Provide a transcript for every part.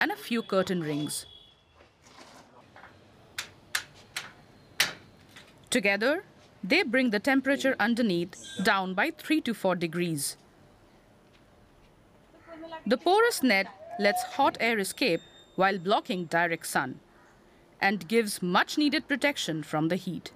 and a few curtain rings. Together, they bring the temperature underneath down by 3 to 4 degrees. The porous net lets hot air escape while blocking direct sun and gives much-needed protection from the heat.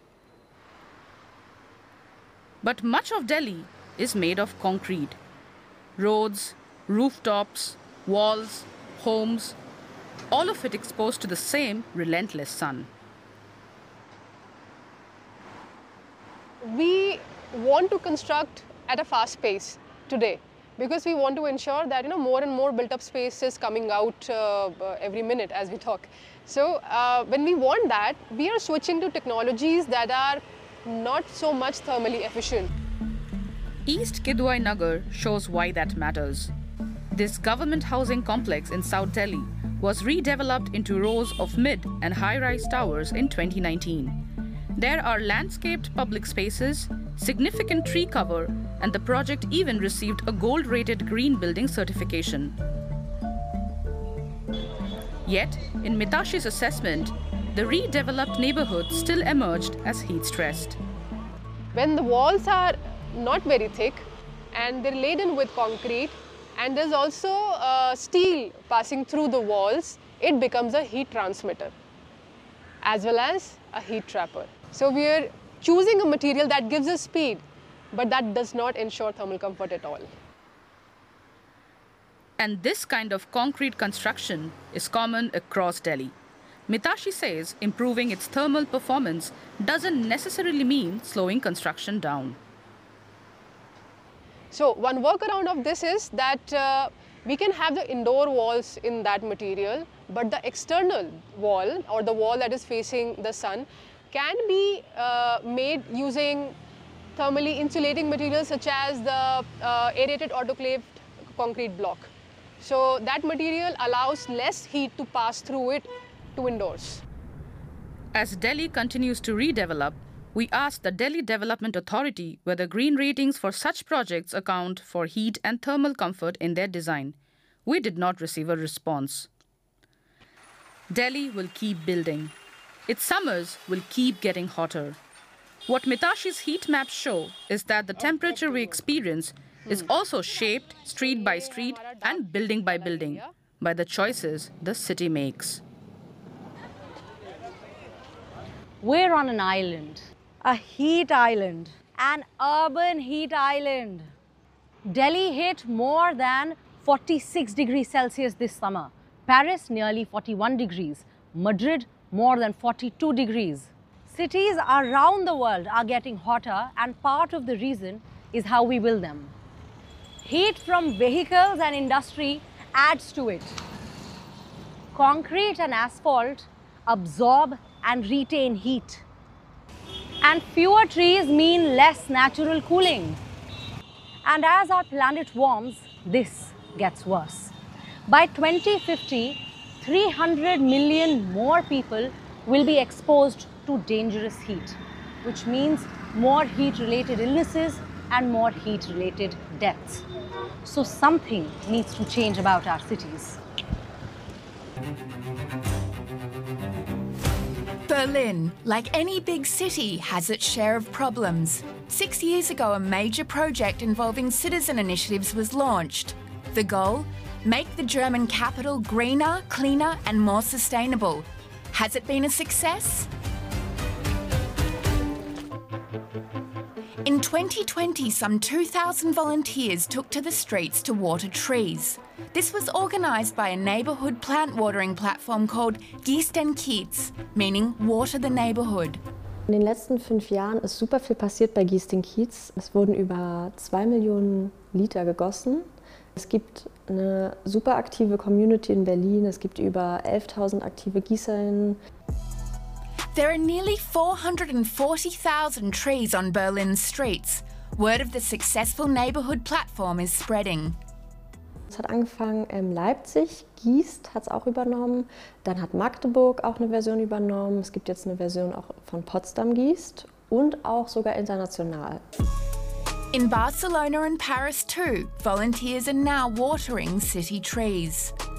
But much of Delhi is made of concrete. Roads, rooftops, walls, homes, all of it exposed to the same relentless sun. We want to construct at a fast pace today because we want to ensure that more and more built-up space is coming out every minute as we talk. So when we want that, we are switching to technologies that are not so much thermally efficient. East Kidwai Nagar shows why that matters. This government housing complex in South Delhi was redeveloped into rows of mid and high-rise towers in 2019. There are landscaped public spaces, significant tree cover, and the project even received a gold-rated green building certification. Yet, in Mitashi's assessment, the redeveloped neighborhood still emerged as heat-stressed. When the walls are not very thick and they're laden with concrete and there's also steel passing through the walls, it becomes a heat transmitter as well as a heat trapper. So we are choosing a material that gives us speed, but that does not ensure thermal comfort at all. And this kind of concrete construction is common across Delhi. Mitashi says improving its thermal performance doesn't necessarily mean slowing construction down. So one workaround of this is that we can have the indoor walls in that material, but the external wall or the wall that is facing the sun can be made using thermally insulating materials such as the aerated autoclaved concrete block. So that material allows less heat to pass through it to indoors. As Delhi continues to redevelop, we asked the Delhi Development Authority whether green ratings for such projects account for heat and thermal comfort in their design. We did not receive a response. Delhi will keep building. Its summers will keep getting hotter. What Mitashi's heat maps show is that the temperature we experience is also shaped street by street and building by building by the choices the city makes. We're on an island, a heat island, an urban heat island. Delhi hit more than 46 degrees Celsius this summer. Paris nearly 41 degrees. Madrid more than 42 degrees. Cities around the world are getting hotter, and part of the reason is how we build them. Heat from vehicles and industry adds to it. Concrete and asphalt absorb and retain heat. And fewer trees mean less natural cooling. And as our planet warms, this gets worse. By 2050, 300 million more people will be exposed to dangerous heat, which means more heat-related illnesses and more heat-related deaths. So something needs to change about our cities. Berlin, like any big city, has its share of problems. 6 years ago, a major project involving citizen initiatives was launched. The goal? Make the German capital greener, cleaner and more sustainable. Has it been a success? In 2020, some 2,000 volunteers took to the streets to water trees. This was organised by a neighbourhood plant watering platform called Gieß den Kiez, meaning water the neighbourhood. In den letzten 5 Jahren ist super viel passiert bei Gieß den Kiez. Es wurden über 2 Millionen Liter gegossen. Es gibt eine super aktive Community in Berlin. Es gibt über 11.000 aktive GießerInnen. There are nearly 440,000 trees on Berlin's streets. Word of the successful neighbourhood platform is spreading. Es hat angefangen in Leipzig, Gießt hat es auch übernommen. Dann hat Magdeburg auch eine Version übernommen. Es gibt jetzt eine Version auch von Potsdam Gießt und auch sogar international. In Barcelona and Paris too, volunteers are now watering city trees.